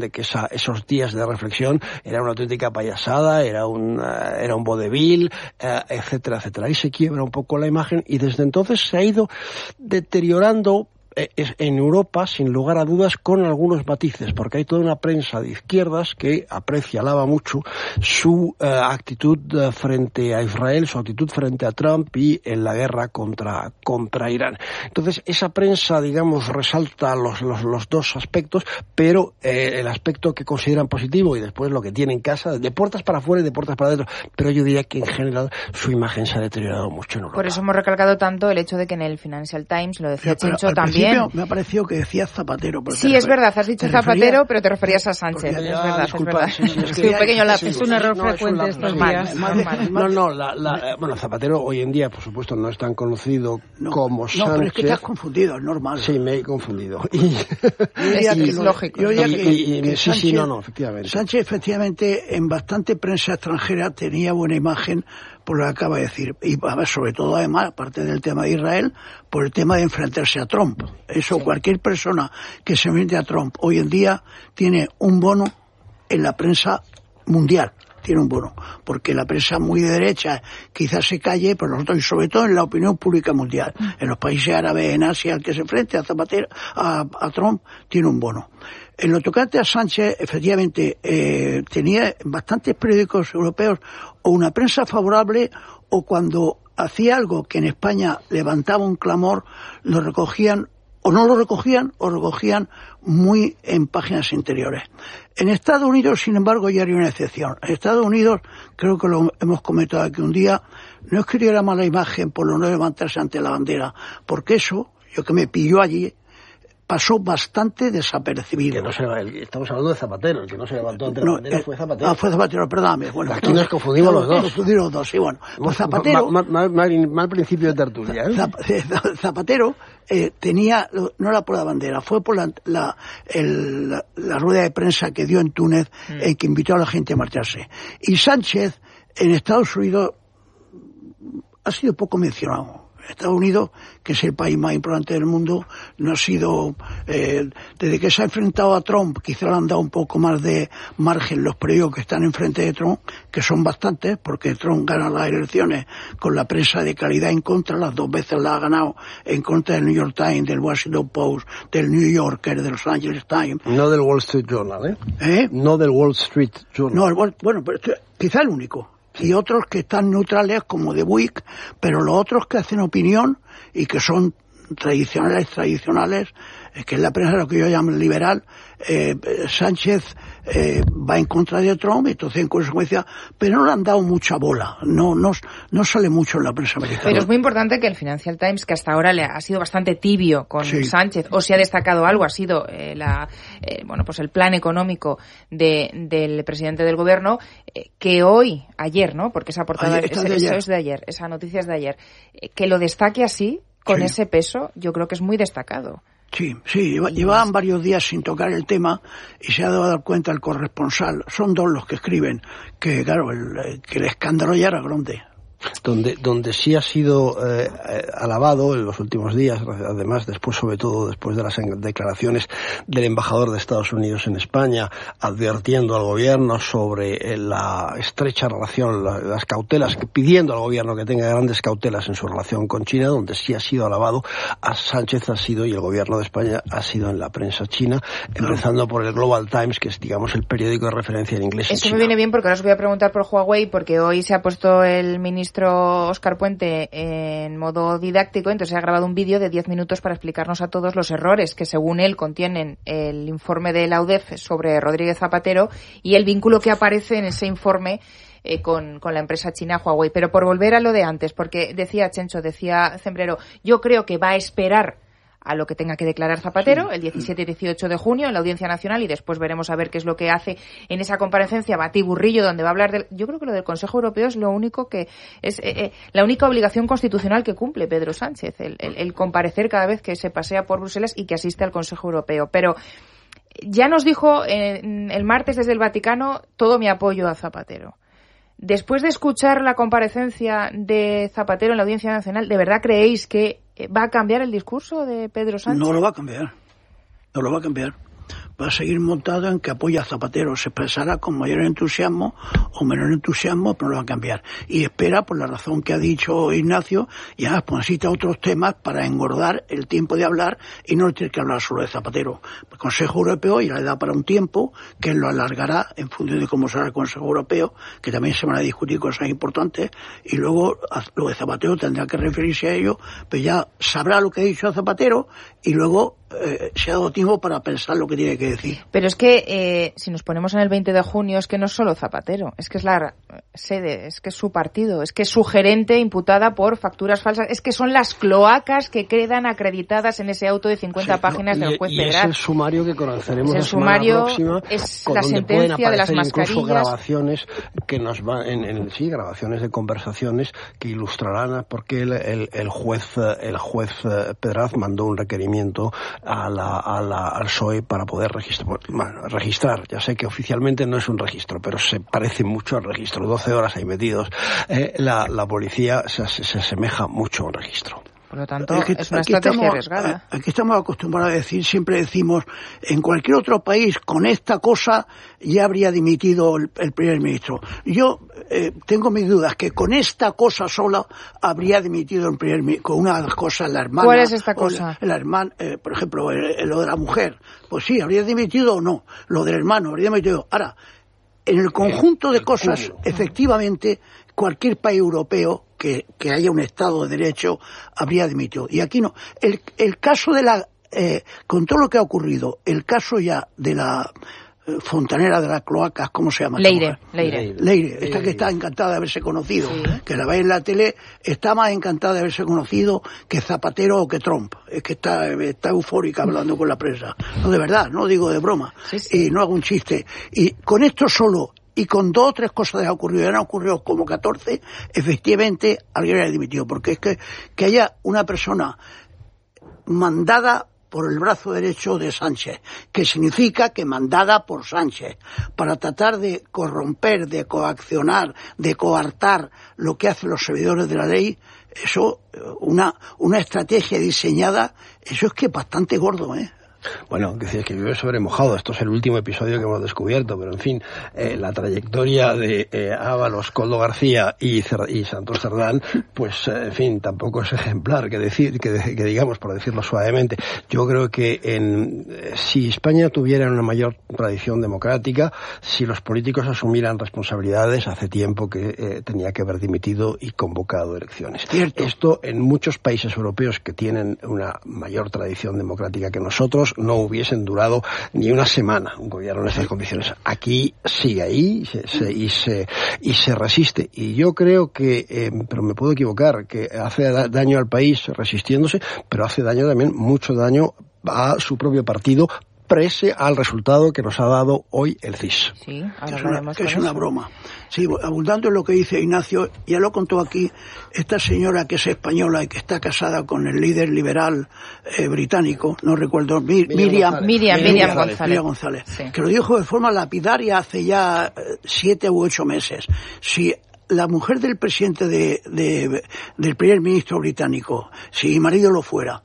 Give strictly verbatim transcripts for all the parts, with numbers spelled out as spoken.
de que esa, esos días de reflexión era una auténtica payasada, era un, uh, era un vodevil, uh, etcétera, etcétera. Ahí se quiebra un poco la imagen y desde entonces se ha ido deteriorando en Europa, sin lugar a dudas, con algunos matices, porque hay toda una prensa de izquierdas que aprecia, alaba mucho su uh, actitud uh, frente a Israel, su actitud frente a Trump y en la guerra contra, contra Irán. Entonces, esa prensa, digamos, resalta los, los, los dos aspectos, pero eh, el aspecto que consideran positivo y después lo que tiene en casa, de puertas para afuera y de puertas para adentro, pero yo diría que en general su imagen se ha deteriorado mucho en Europa. Por eso hemos recalcado tanto el hecho de que en el Financial Times, lo decía pero, Chencho pero, también. Me ha parecido que decía Zapatero. Sí, es verdad, has dicho Zapatero, refería, pero te referías a Sánchez. Es verdad, disculpa, es verdad. Sí, sí, es, sí, un pequeño lápiz. Es un error no, frecuente estos días. No, no, la, la, bueno, Zapatero hoy en día, por supuesto, no es tan conocido no, como Sánchez. No, pero es que te has confundido, es normal. Sí, me he confundido. Y, es, y, es lógico. Yo y, que, y, y, que sí, Sánchez, sí, no, no, efectivamente. Sánchez, efectivamente, en bastante prensa extranjera tenía buena imagen por lo que acaba de decir. Y sobre todo, además, aparte del tema de Israel, por el tema de enfrentarse a Trump. Eso, sí. Cualquier persona que se enfrente a Trump hoy en día tiene un bono en la prensa mundial. Tiene un bono. Porque la prensa muy de derecha quizás se calle, pero nosotros, y sobre todo en la opinión pública mundial. Mm. En los países árabes, en Asia, el que se enfrente a Zapatero, a, a Trump, tiene un bono. En lo tocante a Sánchez, efectivamente, eh, tenía bastantes periódicos europeos o una prensa favorable, o cuando hacía algo que en España levantaba un clamor, lo recogían, o no lo recogían, o recogían muy en páginas interiores. En Estados Unidos, sin embargo, ya hay una excepción. En Estados Unidos, creo que lo hemos comentado aquí un día, no es que hubiera mala imagen por lo no levantarse ante la bandera, porque eso, yo que me pilló allí, pasó bastante desapercibido. Que no se, estamos hablando de Zapatero, el que no se levantó ante la no, bandera eh, fue Zapatero. Ah, fue Zapatero, perdóname. Bueno, aquí nos confundimos los dos. Confundimos los dos, sí, bueno. Pues Zapatero... Mal, mal, mal, mal principio de tertulia, ¿eh? Zapatero eh, tenía, no era por la bandera, fue por la, la, el, la, la rueda de prensa que dio en Túnez, mm. en que invitó a la gente a marcharse. Y Sánchez, en Estados Unidos, ha sido poco mencionado. Estados Unidos, que es el país más importante del mundo, no ha sido, eh, desde que se ha enfrentado a Trump, quizá le han dado un poco más de margen los periódicos que están enfrente de Trump, que son bastantes, porque Trump gana las elecciones con la prensa de calidad en contra, las dos veces la ha ganado en contra del New York Times, del Washington Post, del New Yorker, de Los Angeles Times. No del Wall Street Journal, ¿eh? ¿Eh? No del Wall Street Journal. No, el, bueno, pero este, quizá el único. Y otros que están neutrales como The Week, pero los otros que hacen opinión y que son tradicionales, tradicionales, eh, que es la prensa lo que yo llamo liberal, eh, Sánchez eh, va en contra de Trump, entonces en consecuencia, pero no le han dado mucha bola, no, no, no sale mucho en la prensa americana. Pero es muy importante que el Financial Times, que hasta ahora le ha sido bastante tibio con sí. Sánchez, o si ha destacado algo, ha sido eh, la, eh, bueno, pues el plan económico de, del presidente del gobierno, eh, que hoy, ayer, ¿no? Porque esa portada ayer, es, de eso ayer. es de ayer, esa noticia es de ayer, eh, que lo destaque así, con sí. ese peso, yo creo que es muy destacado. Sí, sí, lleva, llevaban varios días sin tocar el tema y se ha dado dar cuenta el corresponsal. Son dos los que escriben, que claro, el, que el escándalo ya era grande. Donde, donde sí ha sido eh, alabado en los últimos días, además después, sobre todo después de las declaraciones del embajador de Estados Unidos en España, advirtiendo al gobierno sobre la estrecha relación, la, las cautelas, pidiendo al gobierno que tenga grandes cautelas en su relación con China, donde sí ha sido alabado a Sánchez, ha sido, y el gobierno de España ha sido en la prensa china, empezando por el Global Times, que es, digamos, el periódico de referencia en inglés. Eso en me viene bien porque ahora os voy a preguntar por Huawei, porque hoy se ha puesto el ministro Óscar Puente en modo didáctico, entonces ha grabado un vídeo de diez minutos para explicarnos a todos los errores que según él contienen el informe de la U D E F sobre Rodríguez Zapatero y el vínculo que aparece en ese informe eh, con, con la empresa china Huawei. Pero por volver a lo de antes, porque decía Chencho, decía Zembrero, yo creo que va a esperar a lo que tenga que declarar Zapatero, sí. el diecisiete y dieciocho de junio en la Audiencia Nacional, y después veremos a ver qué es lo que hace en esa comparecencia batiburrillo donde va a hablar del... Yo creo que lo del Consejo Europeo es lo único que es eh, eh, la única obligación constitucional que cumple Pedro Sánchez, el, el, el comparecer cada vez que se pasea por Bruselas y que asiste al Consejo Europeo. Pero ya nos dijo eh, el martes desde el Vaticano todo mi apoyo a Zapatero. Después de escuchar la comparecencia de Zapatero en la Audiencia Nacional, ¿de verdad creéis que va a cambiar el discurso de Pedro Sánchez? No lo va a cambiar. No lo va a cambiar. va a seguir montado en que apoya a Zapatero. Se expresará con mayor entusiasmo o menor entusiasmo, pero no lo va a cambiar. Y espera, por la razón que ha dicho Ignacio, y además pues, necesita otros temas para engordar el tiempo de hablar y no tener que hablar solo de Zapatero. El Consejo Europeo ya le da para un tiempo, que lo alargará en función de cómo será el Consejo Europeo, que también se van a discutir cosas importantes, y luego lo de Zapatero tendrá que referirse a ello, pero ya sabrá lo que ha dicho a Zapatero y luego eh, se ha dado tiempo para pensar lo que tiene que decir. Pero es que eh, si nos ponemos en el veinte de junio, es que no es solo Zapatero, es que es la sede, es que es su partido, es que es su gerente imputada por facturas falsas, es que son las cloacas que quedan acreditadas en ese auto de cincuenta sí, páginas no, del juez y, Pedraz. Y es el sumario que conoceremos el la semana sumario próxima, es la sentencia de las mascarillas. Incluso grabaciones que nos van, en, en, sí, grabaciones de conversaciones que ilustrarán por qué el, el, el juez, el juez Pedraz mandó un requerimiento a la, a la, al P S O E para poder registrar, bueno, registrar. Ya sé que oficialmente no es un registro, pero se parece mucho al registro. doce horas ahí metidos. Eh, la, la policía se, se asemeja mucho a un registro. Por lo tanto, es, que, es una estrategia estamos, arriesgada. Aquí estamos acostumbrados a decir, siempre decimos, en cualquier otro país, con esta cosa ya habría dimitido el, el primer ministro. Yo eh, tengo mis dudas que con esta cosa sola habría dimitido el primer ministro, con una de las cosas, la hermana. ¿Cuál es esta cosa? La, la hermana, eh, por ejemplo, el, el, lo de la mujer. Pues sí, habría dimitido o no. Lo del hermano, habría dimitido. Ahora, en el conjunto de cosas, efectivamente, cualquier país europeo que, que haya un Estado de Derecho habría dimitido. Y aquí no. El, el caso de la, eh, con todo lo que ha ocurrido, el caso ya de la eh, fontanera de las cloacas, ¿cómo se llama? Leire, Leire. Leire, esta que está encantada de haberse conocido, sí. Que la veis en la tele, está más encantada de haberse conocido que Zapatero o que Trump. Es que está, está eufórica hablando con la prensa. No, de verdad, no digo de broma. Sí, sí. Y no hago un chiste. Y con esto solo, y con dos o tres cosas que han ocurrido, y han ocurrido como catorce, efectivamente alguien ha dimitido. Porque es que, que haya una persona mandada por el brazo derecho de Sánchez, que significa que mandada por Sánchez, para tratar de corromper, de coaccionar, de coartar lo que hacen los servidores de la ley, eso, una, una estrategia diseñada, eso es que es bastante gordo, ¿eh? Bueno, decías que llueve sobre mojado. Esto es el último episodio que hemos descubierto, pero en fin, eh, la trayectoria de eh, Ábalos, Koldo García y, Cer- y Santos Cerdán, pues, eh, en fin, tampoco es ejemplar, que decir, que, de- que digamos, por decirlo suavemente. Yo creo que en, eh, si España tuviera una mayor tradición democrática, si los políticos asumieran responsabilidades, hace tiempo que eh, tenía que haber dimitido y convocado elecciones. Cierto. Esto en muchos países europeos que tienen una mayor tradición democrática que nosotros no hubiesen durado ni una semana un gobierno en estas condiciones. Aquí sigue ahí se, se, y se y se resiste. Y yo creo que, eh, pero me puedo equivocar, que hace daño al país resistiéndose, pero hace daño también, mucho daño a su propio partido, prese al resultado que nos ha dado hoy el C I S. Sí, ahora es una, que es una broma. Sí, abundando en lo que dice Ignacio, ya lo contó aquí esta señora que es española y que está casada con el líder liberal eh, británico, no recuerdo, Mir, Miriam, Miriam, Miriam, Miriam González, Miriam González sí. Que lo dijo de forma lapidaria hace ya eh, siete u ocho meses. Si la mujer del presidente de, de, del primer ministro británico, si mi marido lo fuera,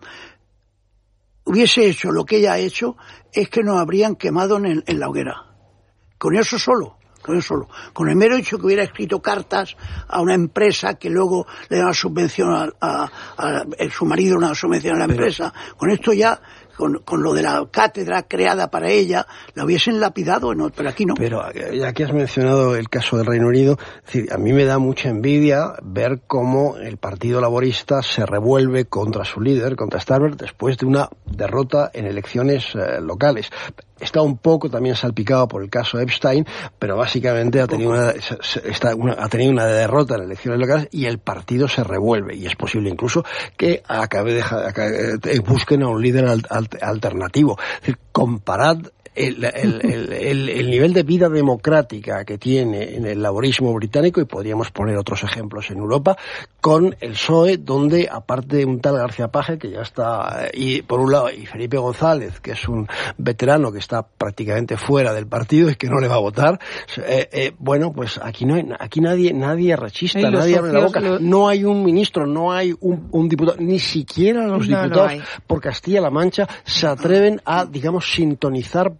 hubiese hecho lo que ella ha hecho, es que nos habrían quemado en, en la hoguera. Con eso solo. Con eso solo. Con el mero hecho que hubiera escrito cartas a una empresa que luego le da una subvención a, a, a, a su marido, una subvención a la empresa, pero con esto ya, con, con lo de la cátedra creada para ella, la hubiesen lapidado, no, pero aquí no. Pero ya que has mencionado el caso del Reino Unido, es decir, a mí me da mucha envidia ver cómo el Partido Laborista se revuelve contra su líder, contra Starmer, después de una derrota en elecciones eh, locales. Está un poco también salpicado por el caso Epstein, pero básicamente ha tenido una, está una, ha tenido una derrota en las elecciones locales y el partido se revuelve. Y es posible incluso que acabe de, acabe, busquen a un líder al, al, alternativo. Es decir, comparad El, el, el, el, el nivel de vida democrática que tiene en el laborismo británico, y podríamos poner otros ejemplos en Europa, con el P S O E, donde aparte de un tal García Paje, que ya está, y por un lado, y Felipe González, que es un veterano que está prácticamente fuera del partido y que no le va a votar, eh, eh, bueno, pues aquí no hay, aquí nadie, nadie rechista, nadie abre la boca, lo... no hay un ministro, no hay un, un diputado, ni siquiera los no, diputados no por Castilla-La Mancha se atreven a, digamos, sintonizar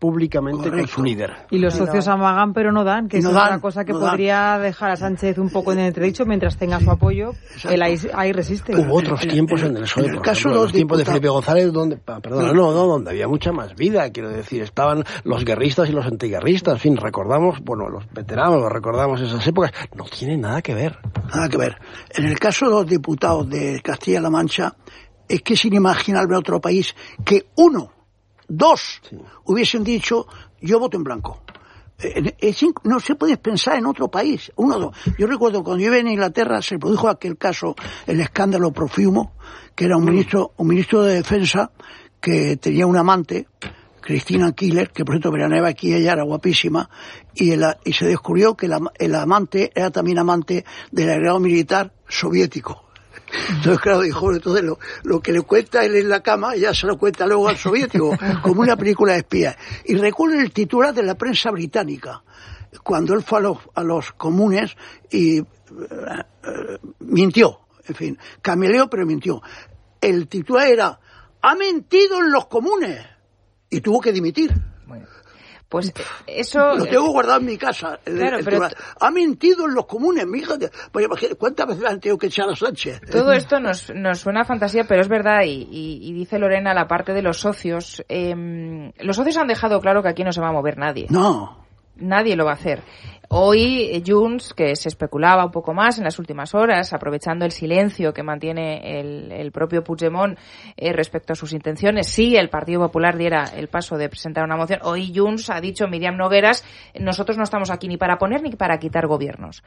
públicamente Correcto. con su líder. Y los socios amagan pero no dan, que no es dan, una cosa que no podría dan. dejar a Sánchez un poco en entredicho mientras tenga su apoyo. Exacto. Él ahí, ahí resiste. Hubo otros tiempos en el P S O E, en el por caso ejemplo, los tiempos de Felipe González, donde, perdona, no, no, donde había mucha más vida, quiero decir, estaban los guerristas y los antiguerristas, en fin, recordamos, bueno, los veteranos, los recordamos esas épocas, no tiene nada que ver. Nada que ver. En el caso de los diputados de Castilla-La Mancha, es que es inimaginable otro país que uno, dos, sí. hubiesen dicho, yo voto en blanco. Es, no se puede pensar en otro país. Uno, dos. Yo recuerdo cuando yo iba en Inglaterra se produjo aquel caso, el escándalo Profumo, que era un ministro, un ministro de defensa que tenía un amante, Cristina Killer, que por cierto veraneaba aquí, ella era guapísima, y, el, y se descubrió que el, el amante era también amante del agregado militar soviético. Entonces, claro, dijo, entonces lo, lo que le cuenta él en la cama, ella se lo cuenta luego al soviético, como una película de espías. Y recuerdo el titular de la prensa británica, cuando él fue a los, a los comunes y uh, uh, mintió, en fin, cameleó pero mintió. El titular era, ha mentido en los comunes, y tuvo que dimitir. Bueno. Pues eso... Lo tengo guardado en mi casa. El, claro, el pero t- ha mentido en los comunes, mi hija. ¿Cuántas veces han tenido que echar a Sánchez? Todo esto nos, nos suena a fantasía, pero es verdad, y, y, y dice Lorena, la parte de los socios. Eh, los socios han dejado claro que aquí no se va a mover nadie. No. Nadie lo va a hacer. Hoy, Junts, que se especulaba un poco más en las últimas horas, aprovechando el silencio que mantiene el, el propio Puigdemont eh, respecto a sus intenciones, si el Partido Popular diera el paso de presentar una moción, hoy Junts ha dicho, Miriam Nogueras, nosotros no estamos aquí ni para poner ni para quitar gobiernos.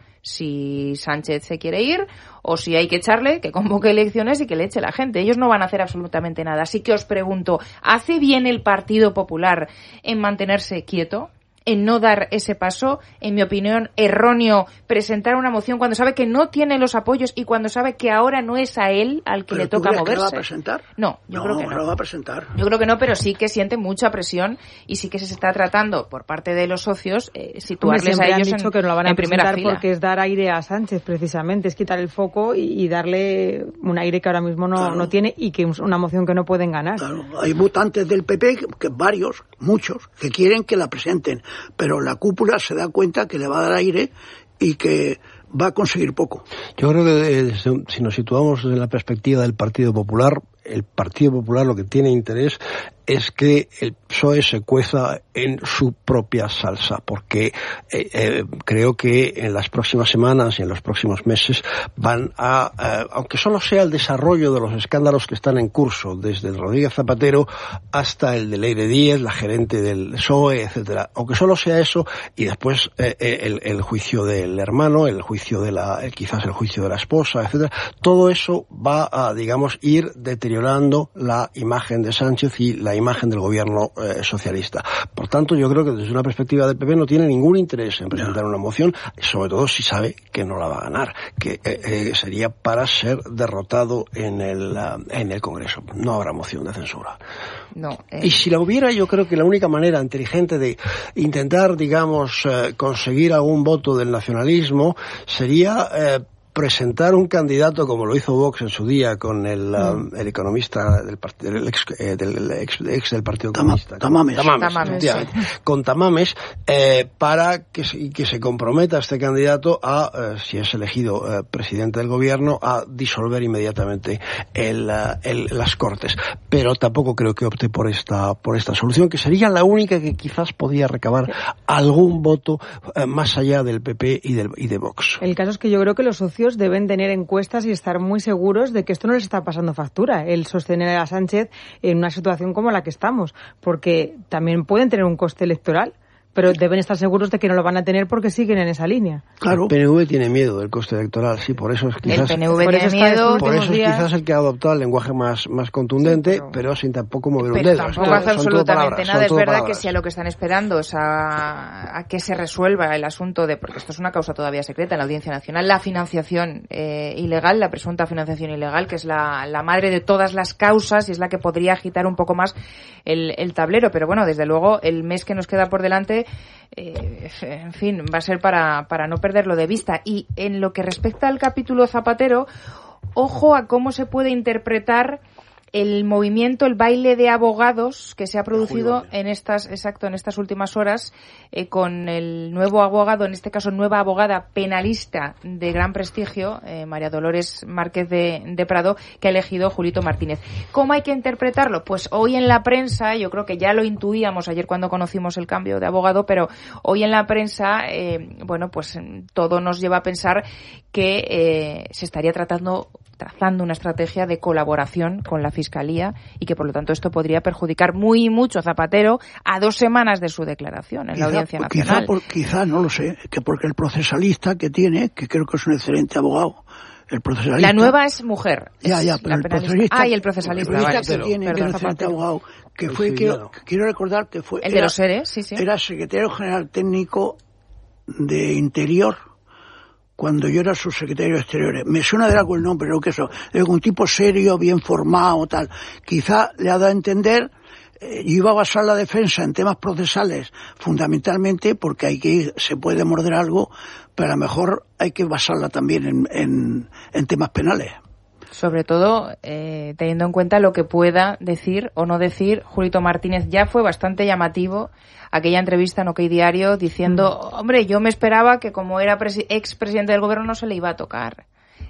Si Sánchez se quiere ir, o si hay que echarle, que convoque elecciones y que le eche la gente. Ellos no van a hacer absolutamente nada. Así que os pregunto, ¿hace bien el Partido Popular en mantenerse quieto? En no dar ese paso, en mi opinión, erróneo presentar una moción cuando sabe que no tiene los apoyos y cuando sabe que ahora no es a él al que ¿Pero le tú toca crees moverse. Que lo va a presentar? No, yo no, creo que no. No lo va a presentar. Yo creo que no, pero sí que siente mucha presión y sí que se está tratando por parte de los socios eh, situarles Hombre, a ellos han dicho en, que no lo van a en primera fila. Porque es dar aire a Sánchez, precisamente, es quitar el foco y, y darle un aire que ahora mismo no, claro. no tiene y que es una moción que no pueden ganar. Claro, hay votantes del P P, que, que varios, muchos, que quieren que la presenten, pero la cúpula se da cuenta que le va a dar aire y que va a conseguir poco. Yo creo que eh, si nos situamos en la perspectiva del Partido Popular, el Partido Popular lo que tiene interés es que el P S O E se cueza en su propia salsa, porque eh, eh, creo que en las próximas semanas y en los próximos meses van a, eh, aunque solo sea el desarrollo de los escándalos que están en curso, desde el Rodríguez Zapatero hasta el de Leire Díez, la gerente del P S O E, etcétera, aunque solo sea eso, y después eh, el, el juicio del hermano, el juicio de la, eh, quizás el juicio de la esposa, etcétera, todo eso va a, digamos, ir deteriorando la imagen de Sánchez y la imagen del gobierno eh, socialista. Por tanto, yo creo que desde una perspectiva del P P no tiene ningún interés en presentar una moción, sobre todo si sabe que no la va a ganar, que eh, eh, sería para ser derrotado en el, uh, en el Congreso. No habrá moción de censura. No, eh... Y si la hubiera, yo creo que la única manera inteligente de intentar, digamos, eh, conseguir algún voto del nacionalismo sería eh, presentar un candidato como lo hizo Vox en su día con el, mm. uh, el economista del, part- del, ex, eh, del ex, ex del Partido Tama, Comunista. Tamames. Tamames, Tamames sí. Con Tamames, eh, para que se, que se comprometa este candidato a, eh, si es elegido eh, presidente del gobierno, a disolver inmediatamente el, uh, el, las Cortes. Pero tampoco creo que opte por esta, por esta solución, que sería la única que quizás podía recabar sí. algún voto eh, más allá del P P y, del, y de Vox. El caso es que yo creo que los socios deben tener encuestas y estar muy seguros de que esto no les está pasando factura, el sostener a Sánchez en una situación como la que estamos, porque también pueden tener un coste electoral, pero deben estar seguros de que no lo van a tener porque siguen en esa línea. Claro. El P N V tiene miedo del coste electoral, sí, por eso es quizás... El P N V por tiene miedo... Por eso es quizás el que ha adoptado el lenguaje más, más contundente, sí, pero, pero sin tampoco mover un dedo. Pero tampoco hace absolutamente palabras, nada. Es verdad palabras. que si a lo que están esperando es a, a que se resuelva el asunto de... Porque esto es una causa todavía secreta en la Audiencia Nacional, la financiación eh, ilegal, la presunta financiación ilegal, que es la, la madre de todas las causas y es la que podría agitar un poco más el, el tablero. Pero bueno, desde luego, el mes que nos queda por delante... Eh, en fin, va a ser para, para no perderlo de vista. Y en lo que respecta al capítulo Zapatero, ojo a cómo se puede interpretar el movimiento, el baile de abogados que se ha producido en estas, exacto, en estas últimas horas, eh, con el nuevo abogado, en este caso nueva abogada penalista de gran prestigio, eh, María Dolores Márquez de, de Prado, que ha elegido Julito Martínez. ¿Cómo hay que interpretarlo? Pues hoy en la prensa, yo creo que ya lo intuíamos ayer cuando conocimos el cambio de abogado, pero hoy en la prensa, eh, bueno, pues todo nos lleva a pensar que eh, se estaría tratando trazando una estrategia de colaboración con la Fiscalía y que, por lo tanto, esto podría perjudicar muy y mucho a Zapatero a dos semanas de su declaración en quizá, la Audiencia quizá Nacional. Por, quizá, no lo sé, que porque el procesalista que tiene, que creo que es un excelente abogado, el procesalista... La nueva es mujer. Ya, ya, pero el procesalista... Ah, y el procesalista, el vale. que tiene, que es un excelente abogado, que fue, quiero, quiero recordar que fue... El de era, los seres, sí, sí. Era secretario general técnico de Interior cuando yo era subsecretario de Exteriores. Me suena de algo el nombre, lo que eso, de un tipo serio, bien formado, tal. Quizá le ha dado a entender, eh, yo iba a basar la defensa en temas procesales, fundamentalmente porque hay que ir, se puede morder algo, pero a lo mejor hay que basarla también en, en, en temas penales. Sobre todo eh, teniendo en cuenta lo que pueda decir o no decir Julito Martínez. Ya fue bastante llamativo aquella entrevista en OK Diario diciendo, mm. hombre, yo me esperaba que como era presi- expresidente del gobierno no se le iba a tocar.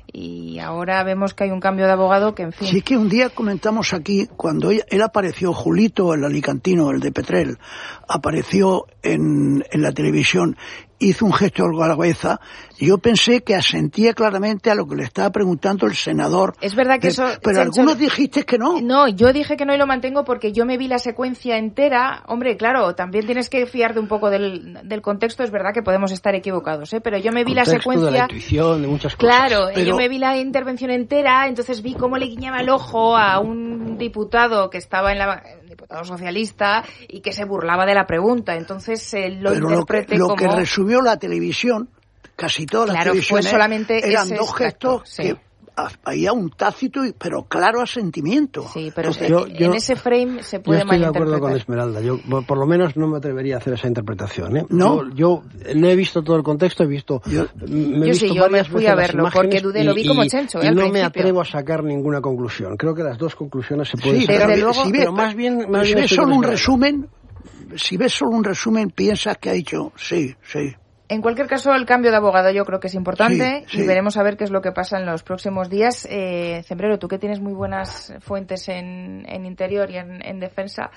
Y ahora vemos que hay un cambio de abogado que, en fin... Sí, que un día comentamos aquí, cuando él, él apareció, Julito, el alicantino, el de Petrel, apareció en, en la televisión, hizo un gesto con la cabeza, y yo pensé que asentía claramente a lo que le estaba preguntando el senador. Es verdad que de, eso... Pero Chancho, algunos dijiste que no. No, yo dije que no y lo mantengo porque yo me vi la secuencia entera. Hombre, claro, también tienes que fiarte un poco del, del contexto. Es verdad que podemos estar equivocados, ¿eh? Pero yo me vi contexto, la secuencia... de la intuición, de muchas cosas. Claro, pero... yo me vi la intervención entera, entonces vi cómo le guiñaba el ojo a un diputado que estaba en la... diputado socialista y que se burlaba de la pregunta. Entonces eh, lo pero interpreté lo que, lo como... que resumió la televisión, casi todas las claro, televisiones, fue solamente eran ese dos gestos sí. que había un tácito, pero claro asentimiento. Sí, pero Entonces, yo, en yo, ese frame se puede malinterpretar. Yo estoy de acuerdo con malinterpretar. Esmeralda. Yo, por lo menos, no me atrevería a hacer esa interpretación, ¿eh? No. Yo, yo no he visto todo el contexto, he visto... Yo, me he yo visto sí, yo me fui a verlo, porque dudé, y, lo vi como y, Chencho, y ¿eh? no al me principio. atrevo a sacar ninguna conclusión. Creo que las dos conclusiones se pueden sí, sacar. desde pero, luego, si ves, pero más bien... Más si bien ves solo un resumen, si ves solo un resumen, piensas que ha dicho, sí, sí. En cualquier caso, el cambio de abogado yo creo que es importante sí, sí. y veremos a ver qué es lo que pasa en los próximos días. Eh, Cembrero, tú que tienes muy buenas fuentes en, en Interior y en, en Defensa,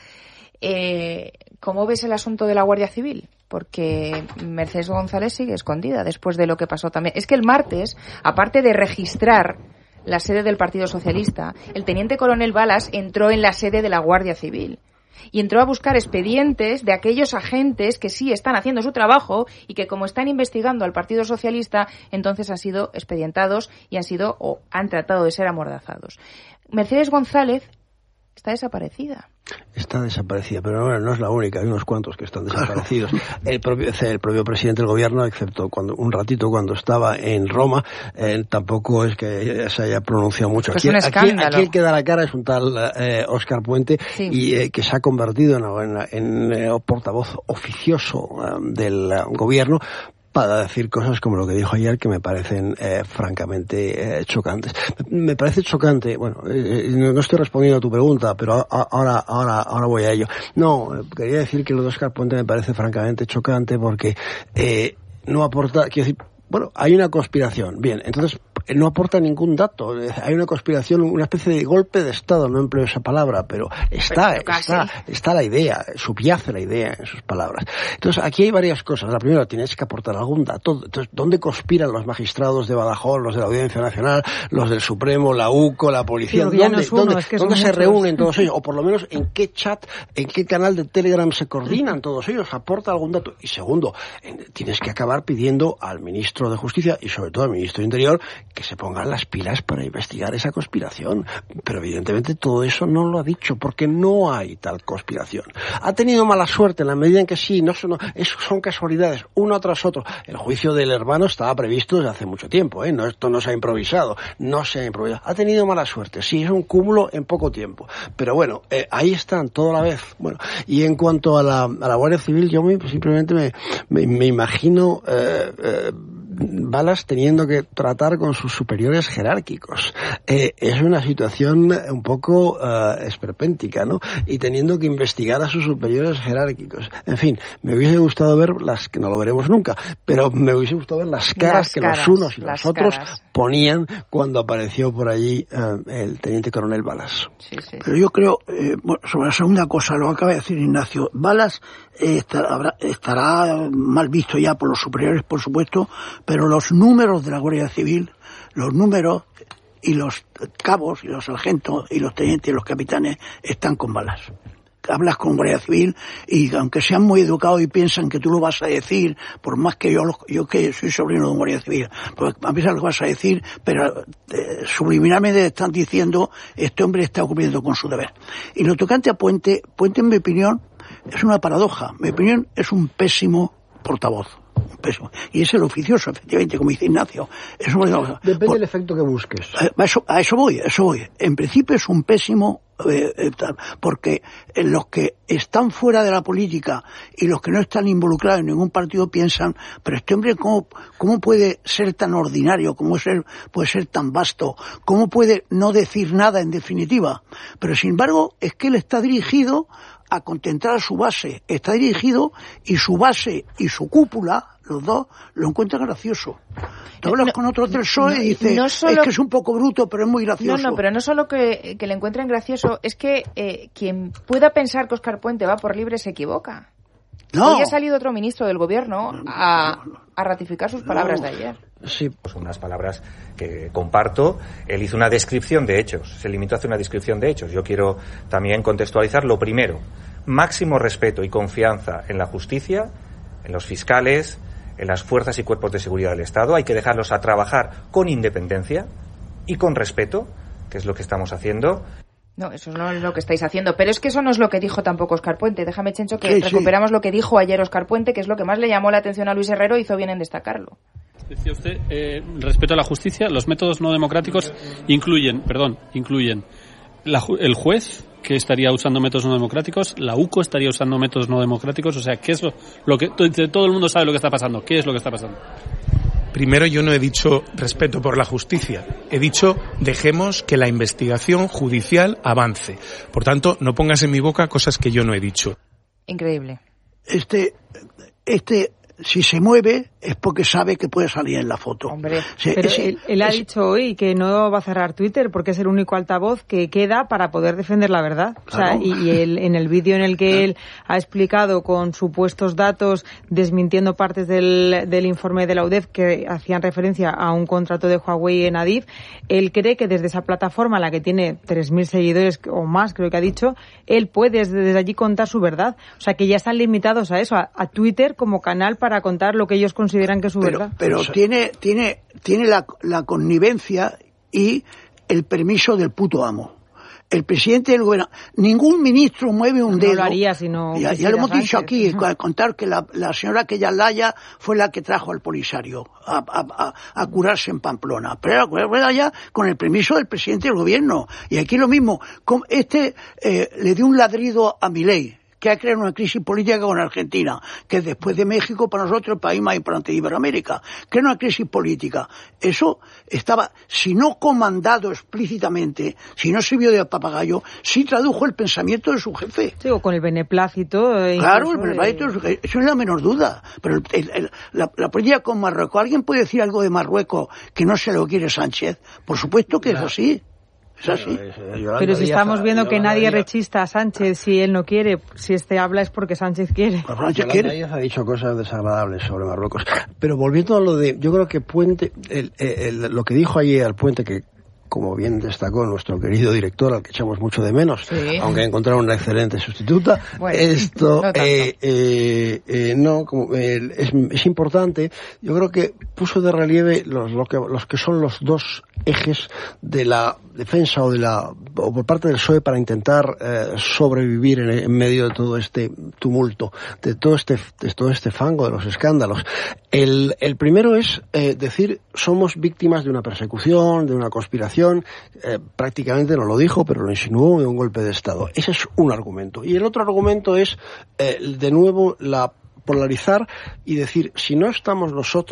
eh, ¿cómo ves el asunto de la Guardia Civil? Porque Mercedes González sigue escondida después de lo que pasó también. Es que el martes, aparte de registrar la sede del Partido Socialista, el teniente coronel Balas entró en la sede de la Guardia Civil. Y entró a buscar expedientes de aquellos agentes que sí están haciendo su trabajo y que, como están investigando al Partido Socialista, entonces han sido expedientados y han sido o han tratado de ser amordazados. Mercedes González está desaparecida. Está desaparecida, pero no, no es la única, hay unos cuantos que están desaparecidos. El propio, el propio presidente del gobierno, excepto cuando un ratito cuando estaba en Roma, eh, tampoco es que se haya pronunciado mucho. Pues Aquí, un aquí, aquí el que da la cara es un tal eh, Óscar Puente, sí. y eh, que se ha convertido en, en, en eh, portavoz oficioso eh, del eh, gobierno, para decir cosas como lo que dijo ayer, que me parecen eh, francamente eh, chocantes. Me parece chocante, bueno, eh, no estoy respondiendo a tu pregunta, pero a, ahora ahora ahora voy a ello. No, quería decir que lo de Óscar Puente me parece francamente chocante porque eh, no aporta, quiero decir, bueno, hay una conspiración, bien, entonces no aporta ningún dato, hay una conspiración, una especie de golpe de Estado, no empleo esa palabra, pero está, pero está, está la idea, subyace la idea en sus palabras. Entonces, aquí hay varias cosas. La primera, tienes que aportar algún dato. Entonces, ¿dónde conspiran los magistrados de Badajoz, los de la Audiencia Nacional, los del Supremo, la U C O, la policía? Sí, ¿Dónde, no es uno, ¿dónde, es que ¿dónde se muchos. reúnen todos ellos? O por lo menos, ¿en qué chat, en qué canal de Telegram se coordinan todos ellos? ¿Aporta algún dato? Y segundo, tienes que acabar pidiendo al ministro de Justicia y sobre todo al ministro de Interior que se pongan las pilas para investigar esa conspiración. Pero evidentemente todo eso no lo ha dicho porque no hay tal conspiración. Ha tenido mala suerte en la medida en que sí, no son, eso son casualidades, uno tras otro. El juicio del hermano estaba previsto desde hace mucho tiempo, ¿eh? No, esto no se ha improvisado, no se ha improvisado. Ha tenido mala suerte, sí, es un cúmulo en poco tiempo. Pero bueno, eh, ahí están, todo a la vez. Bueno, y en cuanto a la, a la Guardia Civil, yo me, simplemente me, me, me imagino... Eh, eh, Balas teniendo que tratar con sus superiores jerárquicos. Eh, es una situación un poco uh, esperpéntica, ¿no? Y teniendo que investigar a sus superiores jerárquicos. En fin, me hubiese gustado ver las, que no lo veremos nunca, pero me hubiese gustado ver las caras las que caras, los unos y los otros caras. ponían cuando apareció por allí uh, el teniente coronel Balas. Sí, sí. Pero yo creo, eh, sobre la segunda cosa, lo acaba de decir Ignacio, Balas eh, estará, estará mal visto ya por los superiores, por supuesto, pero los números de la Guardia Civil, los números y los cabos y los sargentos y los tenientes y los capitanes están con Balas. Hablas con Guardia Civil y aunque sean muy educados y piensan que tú lo vas a decir, por más que yo yo que soy sobrino de un Guardia Civil, pues a veces lo vas a decir, pero eh, subliminalmente están diciendo este hombre está cumpliendo con su deber. Y lo tocante a Puente, Puente en mi opinión es una paradoja. Mi opinión es un pésimo portavoz. Pésimo. Y es el oficioso, efectivamente, como dice Ignacio. Es un... Depende por... del efecto que busques. A eso, a eso voy, a eso voy. En principio es un pésimo, eh, eh, porque los que están fuera de la política y los que no están involucrados en ningún partido piensan, pero este hombre cómo, cómo puede ser tan ordinario, cómo ser, puede ser tan vasto, cómo puede no decir nada en definitiva. Pero sin embargo es que él está dirigido a contentar a su base, está dirigido y su base y su cúpula, los dos, lo encuentran gracioso. Tú hablas no, con otro del P S O E no, y dices, no solo, es que es un poco bruto, pero es muy gracioso. No, no, pero no solo que, que le encuentren gracioso, es que eh, quien pueda pensar que Óscar Puente va por libre se equivoca. No. Hoy ha salido otro ministro del Gobierno a, a ratificar sus palabras no. de ayer. Sí, pues unas palabras que comparto. Él hizo una descripción de hechos, se limitó a hacer una descripción de hechos. Yo quiero también contextualizar lo primero. Máximo respeto y confianza en la justicia, en los fiscales, en las fuerzas y cuerpos de seguridad del Estado. Hay que dejarlos a trabajar con independencia y con respeto, que es lo que estamos haciendo. No, eso no es lo que estáis haciendo. Pero es que eso no es lo que dijo tampoco Óscar Puente. Déjame, Chencho, que sí, recuperamos sí. lo que dijo ayer Óscar Puente, que es lo que más le llamó la atención a Luis Herrero, hizo bien en destacarlo. Decía usted, eh, respeto a la justicia, los métodos no democráticos incluyen, perdón, incluyen la, el juez, que estaría usando métodos no democráticos, la U C O estaría usando métodos no democráticos, o sea, ¿qué es lo, lo que todo el mundo sabe lo que está pasando? ¿Qué es lo que está pasando? Primero, yo no he dicho respeto por la justicia. He dicho dejemos que la investigación judicial avance. Por tanto, no pongas en mi boca cosas que yo no he dicho. Increíble. Este, este, si se mueve es porque sabe que puede salir en la foto. Hombre, se, pero es, él, él ha es, dicho hoy que no va a cerrar Twitter porque es el único altavoz que queda para poder defender la verdad. Claro. O sea, y, y el, en el vídeo en el que claro. él ha explicado con supuestos datos, desmintiendo partes del, del informe de la U D E F que hacían referencia a un contrato de Huawei en Adif, él cree que desde esa plataforma, la que tiene tres mil seguidores o más, creo que ha dicho, él puede desde, desde allí contar su verdad. O sea, que ya están limitados a eso, a, a Twitter como canal para contar lo que ellos consideran que es su pero, verdad. Pero o sea, tiene, tiene, tiene la, la connivencia y el permiso del puto amo. El presidente del gobierno, ningún ministro mueve un dedo. No lo haría si no ya, ya lo hemos Sánchez. dicho aquí, uh-huh. contar que la, la señora aquella Laya fue la que trajo al Polisario a, a, a, a curarse en Pamplona. Pero era ya con el permiso del presidente del gobierno. Y aquí lo mismo, este eh, le dio un ladrido a Milei, que ha creado una crisis política con Argentina, que es después de México para nosotros el país más importante de Iberoamérica. Crea una crisis política. Eso estaba, si no comandado explícitamente, si no sirvió de papagayo, sí tradujo el pensamiento de su jefe. Sí, o con el beneplácito. Eh, claro, el beneplácito, de... eso no es la menor duda. Pero el, el, el, la, la política con Marruecos, ¿alguien puede decir algo de Marruecos que no se lo quiere Sánchez? Por supuesto que claro. es así. Es así. Pero si estamos viendo que nadie rechista a Sánchez si él no quiere, si este habla es porque Sánchez quiere. Sánchez quiere. ha dicho cosas desagradables sobre Marruecos. Pero volviendo a lo de, yo creo que Puente, el, el, el, lo que dijo ayer al Puente, que como bien destacó nuestro querido director, al que echamos mucho de menos, sí. aunque encontraron una excelente sustituta, bueno, esto no, eh, eh, eh, no como, eh, es, es importante. Yo creo que puso de relieve los, lo que, los que son los dos ejes de la defensa o de la o por parte del P S O E para intentar eh, sobrevivir en, en medio de todo este tumulto, de todo este de todo este fango, de los escándalos. El, el primero es eh, decir somos víctimas de una persecución, de una conspiración. Eh, prácticamente no lo dijo, pero lo insinuó, de un golpe de Estado. Ese es un argumento. Y el otro argumento es, eh, de nuevo, la polarizar y decir, si no estamos nosotros,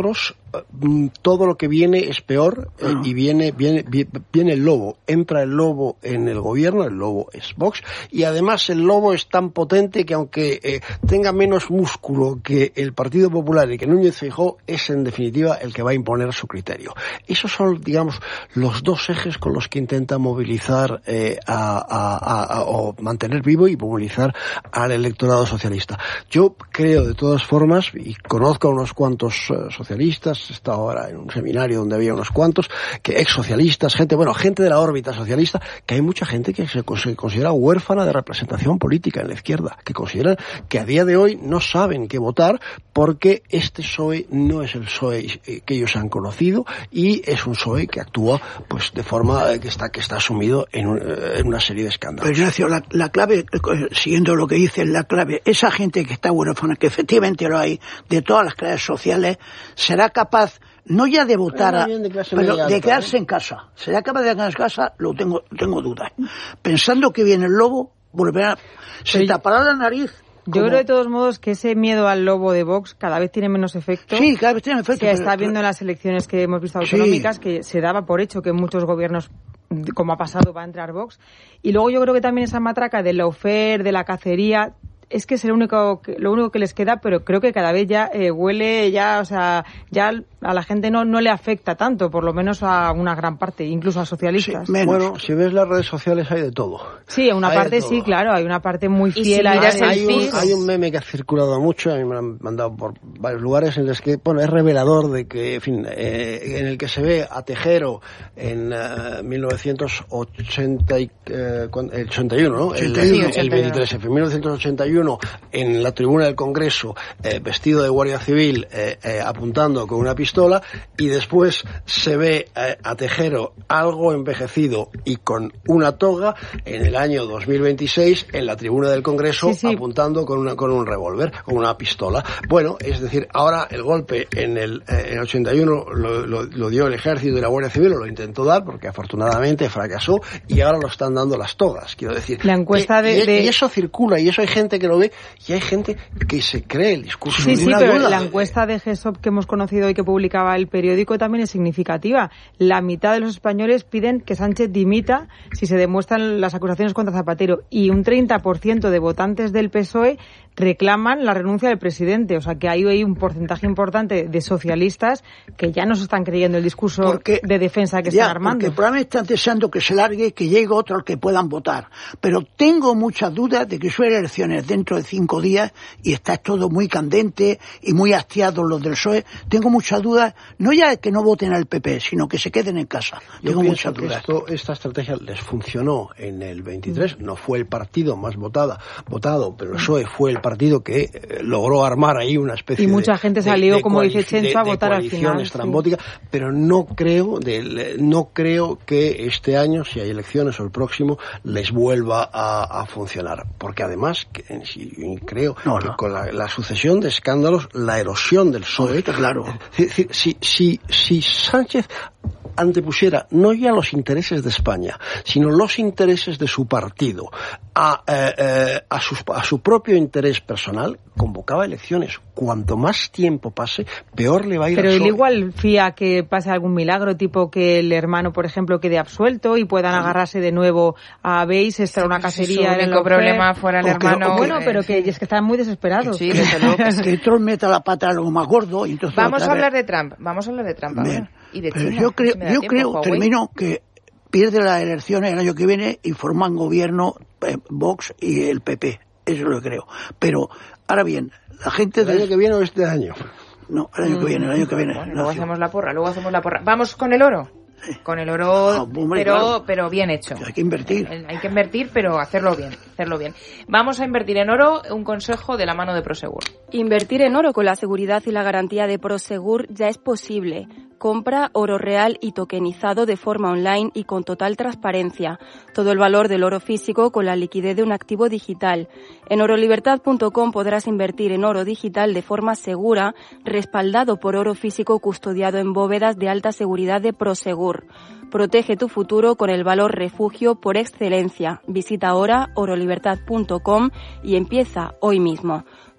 todo lo que viene es peor eh, y viene, viene, viene el lobo. Entra el lobo en el gobierno, el lobo es Vox, y además el lobo es tan potente que aunque eh, tenga menos músculo que el Partido Popular y que Núñez Feijóo, es en definitiva el que va a imponer su criterio. Esos son, digamos, los dos ejes con los que intenta movilizar eh, a, a, a, a, o mantener vivo y movilizar al electorado socialista. Yo creo, de todas formas, y conozco a unos cuantos uh, socialistas, he estado ahora en un seminario donde había unos cuantos, que ex socialistas, gente, bueno, gente de la órbita socialista, que hay mucha gente que se, se considera huérfana de representación política en la izquierda, que consideran que a día de hoy no saben qué votar porque este P S O E no es el P S O E que ellos han conocido y es un P S O E que actúa pues de forma que está que está sumido en, un, en una serie de escándalos. Pero Ignacio, la, la clave, siguiendo lo que dice, la clave, esa gente que está huérfana, que efectivamente lo hay, de todas las clases sociales, será capaz no ya de votar, a, de pero de alta, quedarse ¿eh? en casa. ¿Será capaz de quedarse en casa? Lo tengo, tengo dudas. Pensando que viene el lobo, volverá, se tapará la nariz. Yo como... creo de todos modos que ese miedo al lobo de Vox cada vez tiene menos efecto. Sí, cada vez tiene efecto. Se pero... está viendo en las elecciones que hemos visto autonómicas sí. que se daba por hecho que muchos gobiernos, como ha pasado, va a entrar Vox. Y luego yo creo que también esa matraca del lawfare, de la cacería, es que es el único, lo único que les queda, pero creo que cada vez ya eh, huele, ya, o sea, ya a la gente no, no le afecta tanto, por lo menos a una gran parte, incluso a socialistas. Sí, bueno, si ves las redes sociales hay de todo. Sí, a una hay parte sí, claro, hay una parte muy fiel a hay, hay, un, hay un meme que ha circulado mucho, a mí me lo han mandado por varios lugares en los que, bueno, es revelador de que, en fin, eh, en el que se ve a Tejero en uh, mil novecientos ochenta y, eh, el ochenta y uno, ¿no? El, sí, el, el veintitrés F, mil novecientos ochenta y uno en la tribuna del Congreso, eh, vestido de guardia civil, eh, eh, apuntando con una pistola, y después se ve eh, a Tejero algo envejecido y con una toga en el año dos mil veintiséis en la tribuna del Congreso, sí, sí. apuntando con una con un revólver, con una pistola. Bueno, es decir, ahora el golpe en el, eh, en el ochenta y uno lo, lo, lo dio el Ejército y la Guardia Civil, o lo intentó dar, porque afortunadamente fracasó, y ahora lo están dando las togas, quiero decir. La encuesta de, y, de... y eso circula, y eso hay gente que lo ve, y hay gente que se cree el discurso. Sí, de sí, una pero duda. La encuesta de G E S O P que hemos conocido y que publicaba el periódico también es significativa. La mitad de los españoles piden que Sánchez dimita si se demuestran las acusaciones contra Zapatero, y un treinta por ciento de votantes del P S O E reclaman la renuncia del presidente. O sea que ahí hay un porcentaje importante de socialistas que ya no se están creyendo el discurso porque, de defensa que ya, están armando. Porque probablemente están deseando que se largue, que llegue otro al que puedan votar. Pero tengo muchas dudas de que son elecciones dentro de cinco días y está todo muy candente y muy hastiados los del P S O E. Tengo muchas dudas, no ya de que no voten al P P, sino que se queden en casa. Yo tengo pienso muchas que dudas. Esto, esta estrategia les funcionó en el veintitrés, no fue el partido más votada, votado, pero el P S O E fue el partido que eh, logró armar ahí una especie de... Y mucha gente de, salió, de, como de dice Chencho, a votar al final. Estrambótica, sí. Pero no creo, de, no creo que este año, si hay elecciones o el próximo, les vuelva a, a funcionar. Porque además, que, si, creo no, que no. con la, la sucesión de escándalos, la erosión del P S O E... Claro. Es decir, si, si, si Sánchez antepusiera no ya los intereses de España, sino los intereses de su partido a, eh, eh, a, sus, a su propio interés personal, convocaba elecciones. Cuanto más tiempo pase, peor le va a ir. Pero al él P S O E. igual fía que pase algún milagro, tipo que el hermano, por ejemplo, quede absuelto y puedan agarrarse de nuevo a Beis, estar una cacería. El único problema fuera el o hermano. Que, o bueno, que, pero que es que están muy desesperados. Sí, desde luego que sí. Que Trump meta la pata a algo más gordo. Y entonces vamos a hablar vez... de Trump. Vamos a hablar de Trump ahora. Y de China. Yo creo, si yo tiempo, creo Huawei. termino que pierde las elecciones el año que viene y forman gobierno eh, Vox y el P P. Eso es lo que creo. Pero, ahora bien, la gente... ¿El del... año que viene o este año? No, el año mm. que viene, el año que viene. Bueno, luego hacemos la porra, luego hacemos la porra. Vamos con el oro. Sí. Con el oro, ah, hombre, pero claro. pero bien hecho. Hay que invertir. Hay que invertir, pero hacerlo bien, hacerlo bien. Vamos a invertir en oro, un consejo de la mano de Prosegur. Invertir en oro con la seguridad y la garantía de Prosegur ya es posible. Compra oro real y tokenizado de forma online y con total transparencia. Todo el valor del oro físico con la liquidez de un activo digital. En orolibertad punto com podrás invertir en oro digital de forma segura, respaldado por oro físico custodiado en bóvedas de alta seguridad de Prosegur. Protege tu futuro con el valor refugio por excelencia. Visita ahora orolibertad punto com y empieza hoy mismo.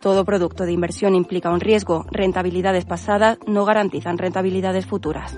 Todo producto de inversión implica un riesgo. Rentabilidades pasadas no garantizan rentabilidades futuras.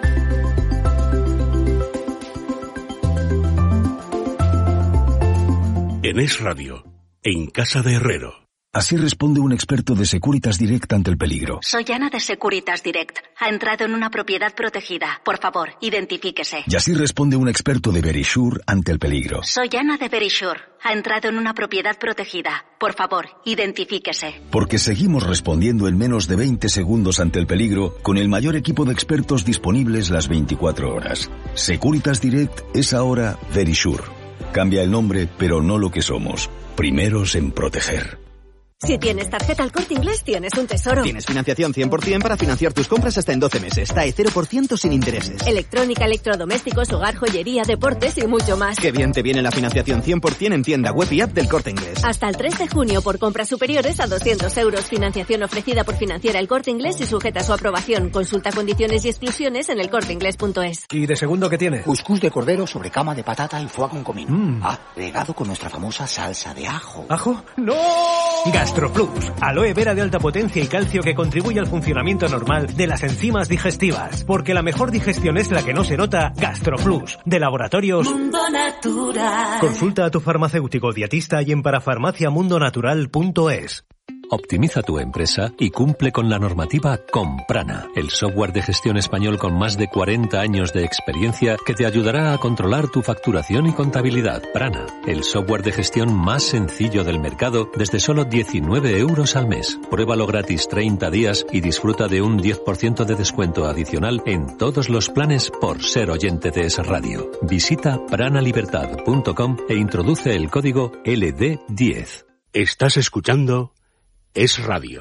En Es Radio, en Casa de Herrero. Así responde un experto de Securitas Direct ante el peligro. Soy Ana de Securitas Direct. Ha entrado en una propiedad protegida. Por favor, identifíquese. Y así responde un experto de Verisure ante el peligro. Soy Ana de Verisure. Ha entrado en una propiedad protegida. Por favor, identifíquese. Porque seguimos respondiendo en menos de veinte segundos ante el peligro con el mayor equipo de expertos disponibles las veinticuatro horas. Securitas Direct es ahora Verisure. Cambia el nombre, pero no lo que somos. Primeros en proteger. Si tienes tarjeta El Corte Inglés, tienes un tesoro. Tienes financiación cien por ciento para financiar tus compras hasta en doce meses. T A E cero por ciento sin intereses. Electrónica, electrodomésticos, hogar, joyería, deportes y mucho más. Qué bien te viene la financiación cien por ciento en tienda web y app del Corte Inglés. Hasta el tres de junio por compras superiores a doscientos euros. Financiación ofrecida por Financiera El Corte Inglés y sujeta a su aprobación. Consulta condiciones y exclusiones en el corte inglés punto es. ¿Y de segundo qué tiene? Cuscús de cordero sobre cama de patata y foie con comino. Mm. Ah, regado con nuestra famosa salsa de ajo. ¿Ajo? ¡No! GastroPlus. Aloe vera de alta potencia y calcio que contribuye al funcionamiento normal de las enzimas digestivas. Porque la mejor digestión es la que no se nota. GastroPlus, de Laboratorios Mundo Natural. Consulta a tu farmacéutico dietista y en parafarmacia mundo natural punto es. Optimiza tu empresa y cumple con la normativa con Prana, el software de gestión español con más de cuarenta años de experiencia que te ayudará a controlar tu facturación y contabilidad. Prana, el software de gestión más sencillo del mercado desde solo diecinueve euros al mes. Pruébalo gratis treinta días y disfruta de un diez por ciento de descuento adicional en todos los planes por ser oyente de Es Radio. Visita pranalibertad punto com e introduce el código L D diez. Estás escuchando Es Radio.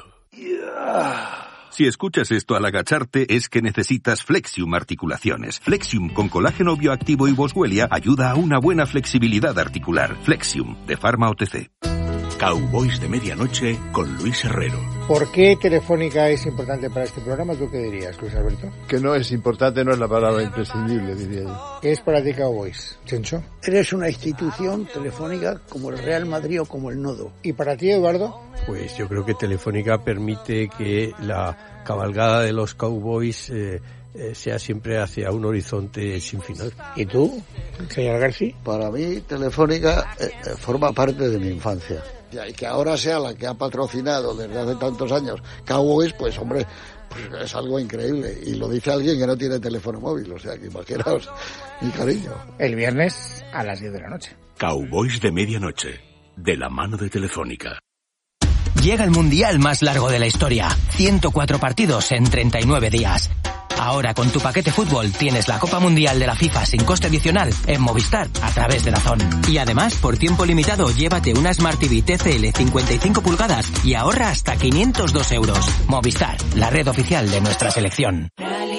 Si escuchas esto al agacharte es que necesitas Flexium Articulaciones. Flexium con colágeno bioactivo y boswellia ayuda a una buena flexibilidad articular. Flexium, de Pharma O T C. Cowboys de Medianoche con Luis Herrero. ¿Por qué Telefónica es importante para este programa? ¿Tú qué dirías, Luis Alberto? Que no es importante, no es la palabra imprescindible, diría yo. ¿Qué es para ti Cowboys, Chencho? Eres una institución telefónica como el Real Madrid o como el Nodo. ¿Y para ti, Eduardo? Pues yo creo que Telefónica permite que la cabalgada de los Cowboys eh, eh, sea siempre hacia un horizonte sin final. ¿Y tú, señor García? Para mí, Telefónica eh, eh, forma parte de mi infancia. Y que ahora sea la que ha patrocinado desde hace tantos años Cowboys, pues hombre, pues es algo increíble. Y lo dice alguien que no tiene teléfono móvil, o sea que imaginaos mi cariño. El viernes a las diez de la noche. Cowboys de Medianoche, de la mano de Telefónica. Llega el mundial más largo de la historia. ciento cuatro partidos en treinta y nueve días. Ahora con tu paquete fútbol tienes la Copa Mundial de la FIFA sin coste adicional en Movistar a través de DAZN. Y además, por tiempo limitado, llévate una Smart T V T C L cincuenta y cinco pulgadas y ahorra hasta quinientos dos euros. Movistar, la red oficial de nuestra selección.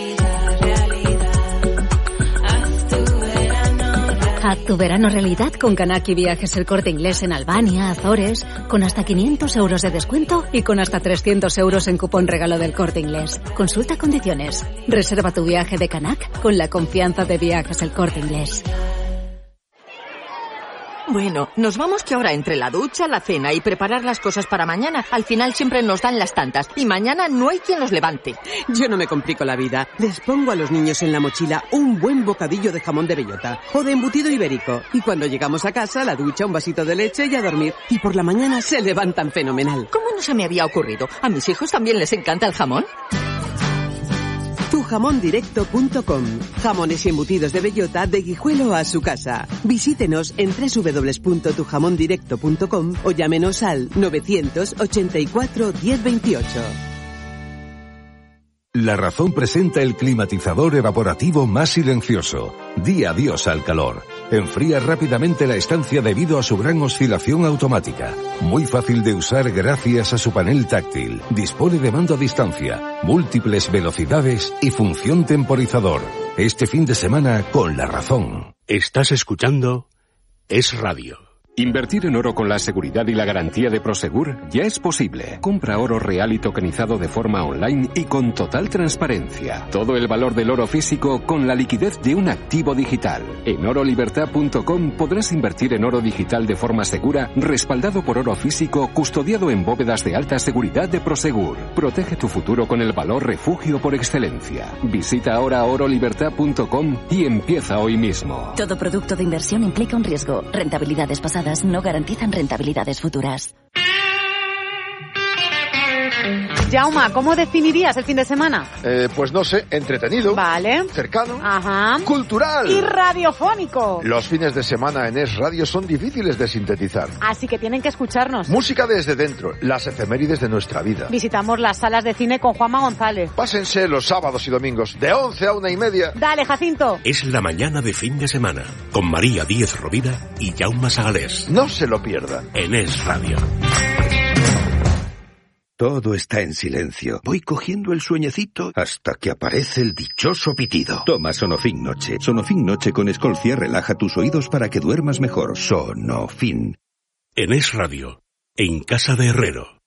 Haz tu verano realidad con Canaki Viajes El Corte Inglés en Albania, Azores, con hasta quinientos euros de descuento y con hasta trescientos euros en cupón regalo del Corte Inglés. Consulta condiciones. Reserva tu viaje de Canac con la confianza de Viajes El Corte Inglés. Bueno, nos vamos que ahora entre la ducha, la cena y preparar las cosas para mañana, al final siempre nos dan las tantas y mañana no hay quien nos levante. Yo no me complico la vida. Les pongo a los niños en la mochila un buen bocadillo de jamón de bellota o de embutido ibérico. Y cuando llegamos a casa, la ducha, un vasito de leche y a dormir. Y por la mañana se levantan fenomenal. ¿Cómo no se me había ocurrido? ¿A mis hijos también les encanta el jamón? tu jamón directo punto com. Jamones y embutidos de bellota de Guijuelo a su casa. Visítenos en doble u doble u doble u punto tu jamón directo punto com o llámenos al novecientos ochenta y cuatro diez veintiocho. La Razón presenta el climatizador evaporativo más silencioso. Di adiós al calor. Enfría rápidamente la estancia debido a su gran oscilación automática. Muy fácil de usar gracias a su panel táctil. Dispone de mando a distancia, múltiples velocidades y función temporizador. Este fin de semana con La Razón. Estás escuchando Es Radio. Invertir en oro con la seguridad y la garantía de Prosegur ya es posible. Compra oro real y tokenizado de forma online y con total transparencia. Todo el valor del oro físico con la liquidez de un activo digital. En oro libertad punto com podrás invertir en oro digital de forma segura, respaldado por oro físico, custodiado en bóvedas de alta seguridad de Prosegur. Protege tu futuro con el valor refugio por excelencia. Visita ahora oro libertad punto com y empieza hoy mismo. Todo producto de inversión implica un riesgo. Rentabilidades pasadas no garantizan rentabilidades futuras. Jauma, ¿cómo definirías el fin de semana? Eh, pues no sé, entretenido. Vale. Cercano. Ajá. Cultural. Y radiofónico. Los fines de semana en Es Radio son difíciles de sintetizar. Así que tienen que escucharnos. Música desde dentro, las efemérides de nuestra vida. Visitamos las salas de cine con Juanma González. Pásense los sábados y domingos, de once a una y media. Dale, Jacinto. Es la mañana de fin de semana, con María Díez Rovira y Jaume Sagalés. No se lo pierdan. En Es Radio. Todo está en silencio. Voy cogiendo el sueñecito hasta que aparece el dichoso pitido. Toma Sonofin Noche. Sonofin Noche con Escolcia relaja tus oídos para que duermas mejor. Sonofin. En Es Radio, en casa de Herrero.